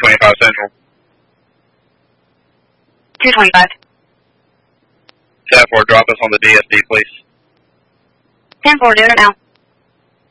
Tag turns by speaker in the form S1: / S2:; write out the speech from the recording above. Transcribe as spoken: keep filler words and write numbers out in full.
S1: twenty-five Central.
S2: two twenty-five.
S1: ten four, drop us on the D S D, please.
S2: ten four, doing it now.